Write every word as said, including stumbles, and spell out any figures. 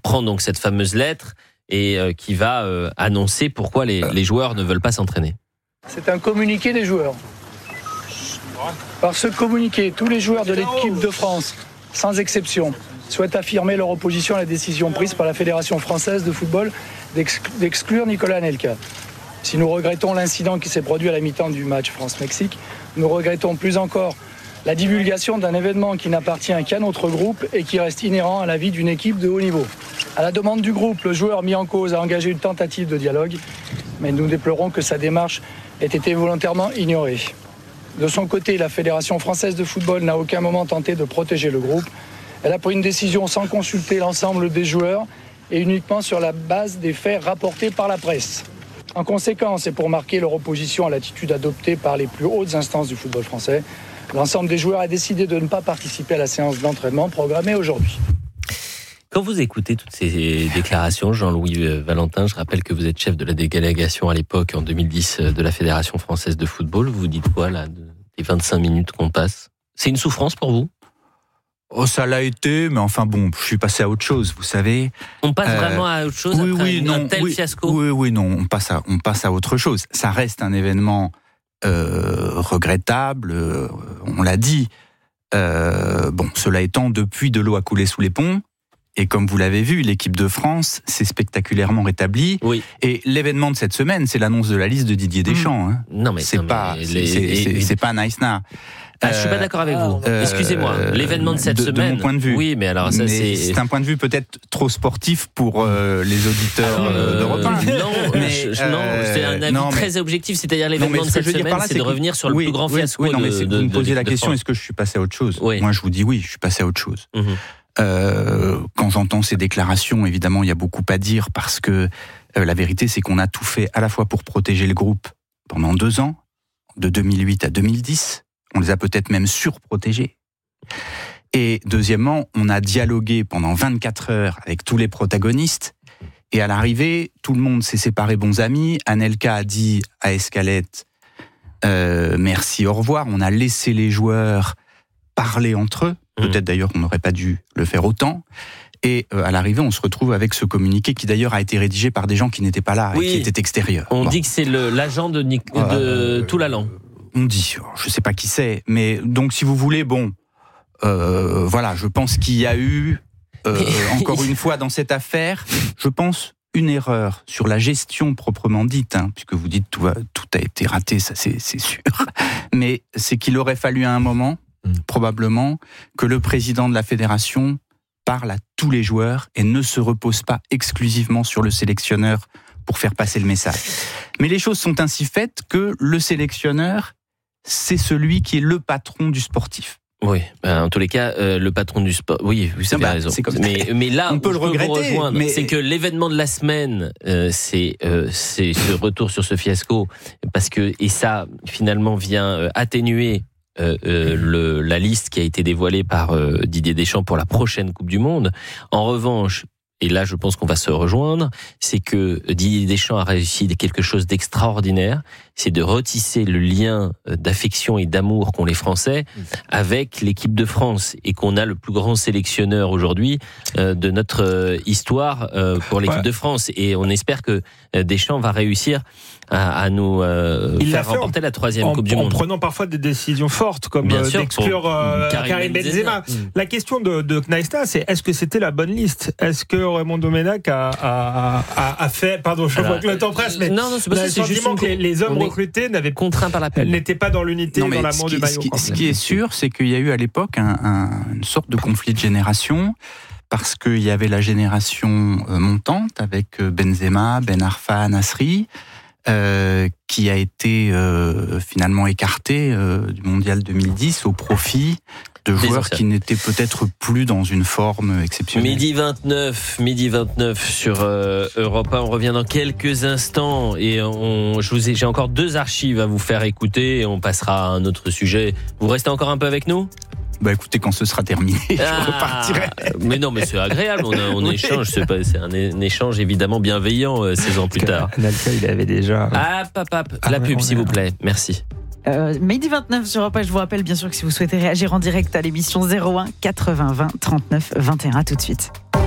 prend donc cette fameuse lettre et euh, qui va euh, annoncer pourquoi les, les joueurs ne veulent pas s'entraîner. C'est un communiqué des joueurs. Par ce communiqué, tous les joueurs de l'équipe de France, sans exception, souhaitent affirmer leur opposition à la décision prise par la Fédération française de football d'exclure Nicolas Anelka. Si nous regrettons l'incident qui s'est produit à la mi-temps du match France-Mexique, nous regrettons plus encore la divulgation d'un événement qui n'appartient qu'à notre groupe et qui reste inhérent à la vie d'une équipe de haut niveau. À la demande du groupe, le joueur mis en cause a engagé une tentative de dialogue, mais nous déplorons que sa démarche ait été volontairement ignorée. De son côté, la Fédération française de football n'a à aucun moment tenté de protéger le groupe. Elle a pris une décision sans consulter l'ensemble des joueurs et uniquement sur la base des faits rapportés par la presse. En conséquence, et pour marquer leur opposition à l'attitude adoptée par les plus hautes instances du football français, l'ensemble des joueurs a décidé de ne pas participer à la séance d'entraînement programmée aujourd'hui. Quand vous écoutez toutes ces déclarations, Jean-Louis Valentin, je rappelle que vous êtes chef de la délégation à l'époque, en deux mille dix, de la Fédération française de football. Vous dites quoi, là, des vingt-cinq minutes qu'on passe ? C'est une souffrance pour vous ? Oh, ça l'a été, mais enfin bon, je suis passé à autre chose, vous savez. On passe euh, vraiment à autre chose oui, après oui, une, non, un tel oui, fiasco ? Oui, oui, non, on passe à, on passe à autre chose. Ça reste un événement euh, regrettable, euh, on l'a dit. Euh, bon, cela étant, depuis, de l'eau a coulé sous les ponts. Et comme vous l'avez vu, l'équipe de France s'est spectaculairement rétablie. Oui. Et l'événement de cette semaine, c'est l'annonce de la liste de Didier Deschamps. Hein. Non, mais c'est non, pas, mais c'est, les, c'est, les, c'est, c'est pas nice now. Ah, je suis pas d'accord avec vous. Euh, Excusez-moi. L'événement de cette de, semaine. De mon point de vue. Oui, mais alors ça, mais c'est. C'est un point de vue peut-être trop sportif pour euh, les auditeurs euh, d'Europe un. Non, mais, je, je, euh, non, c'est un avis non, mais, très objectif. C'est-à-dire l'événement non, de cette semaine, là, c'est de que, revenir sur le oui, plus grand oui, fiasco oui, non, mais de, c'est, de, vous me posiez de, la de question, France. est-ce que je suis passé à autre chose ? Oui. Moi, je vous dis oui, je suis passé à autre chose. Mm-hmm. Euh, quand j'entends ces déclarations, évidemment, il y a beaucoup à dire parce que euh, la vérité, c'est qu'on a tout fait à la fois pour protéger le groupe pendant deux ans, de deux mille huit à deux mille dix. On les a peut-être même surprotégés. Et deuxièmement, on a dialogué pendant vingt-quatre heures avec tous les protagonistes. Et à l'arrivée, tout le monde s'est séparé bons amis. Anelka a dit à Escalette euh, merci, au revoir. On a laissé les joueurs parler entre eux. Peut-être d'ailleurs qu'on n'aurait pas dû le faire autant. Et euh, à l'arrivée, on se retrouve avec ce communiqué qui d'ailleurs a été rédigé par des gens qui n'étaient pas là, oui, et qui étaient extérieurs. On bon. dit que c'est le, l'agent de, Nic- de euh, Toulalan. On dit, je ne sais pas qui c'est, mais donc si vous voulez, bon, euh, voilà, je pense qu'il y a eu, euh, encore une fois dans cette affaire, je pense une erreur sur la gestion proprement dite, hein, puisque vous dites tout, va, tout a été raté, ça c'est, c'est sûr, mais c'est qu'il aurait fallu à un moment, probablement, que le président de la fédération parle à tous les joueurs et ne se repose pas exclusivement sur le sélectionneur pour faire passer le message. Mais les choses sont ainsi faites que le sélectionneur, c'est celui qui est le patron du sportif. Oui, ben, en tous les cas, euh, le patron du sport. Oui, vous avez bah, raison. C'est comme mais, mais là, on peut le regretter. Vous rejoindre, mais... c'est que l'événement de la semaine, euh, c'est, euh, c'est ce retour sur ce fiasco, parce que et ça finalement vient euh, atténuer euh, euh, le, la liste qui a été dévoilée par euh, Didier Deschamps pour la prochaine Coupe du Monde. En revanche, et là je pense qu'on va se rejoindre, c'est que Didier Deschamps a réussi quelque chose d'extraordinaire, c'est de retisser le lien d'affection et d'amour qu'ont les Français avec l'équipe de France, et qu'on a le plus grand sélectionneur aujourd'hui euh, de notre euh, histoire euh, pour l'équipe ouais. de France, et on espère que Deschamps va réussir à, à nous euh, faire remporter la troisième en, Coupe du en Monde. En prenant parfois des décisions fortes, comme Bien euh, sûr, d'exclure euh, Karim, Karim Benzema. Benzema. Mmh. La question de, de Knaista, c'est est-ce que c'était la bonne liste ? Est-ce que Raymond Domenech a, a, a, a fait... Pardon, je vois que le temps presse, mais... Non, non, c'est pas ça, c'est juste que les, les hommes recrutés n'avaient contraint par la peine. N'étaient pas dans l'unité, non, dans l'amour du maillot. Ce qui, ce qui est sûr, c'est qu'il y a eu à l'époque un, un, une sorte de conflit de génération, parce qu'il y avait la génération montante avec Benzema, Ben Arfa, Nasri, euh, qui a été euh, finalement écartée euh, du Mondial deux mille dix au profit de joueurs qui n'étaient peut-être plus dans une forme exceptionnelle. Midi vingt-neuf, midi vingt-neuf sur euh, Europe un. On revient dans quelques instants et on, je vous ai, j'ai encore deux archives à vous faire écouter et on passera à un autre sujet. Vous restez encore un peu avec nous ? Bah écoutez, quand ce sera terminé, ah, je repartirai. Mais non, mais c'est agréable, on, a, on oui. échange, c'est, pas, c'est un, un échange évidemment bienveillant euh, seize ans plus tard. Anelka, il avait déjà... Ah, pap, pap, la ah, pub s'il vous plaît, merci. Euh, Midi vingt-neuf sur Europe un, je vous rappelle bien sûr que si vous souhaitez réagir en direct à l'émission zéro un quatre-vingts vingt trente-neuf vingt et un, à tout de suite.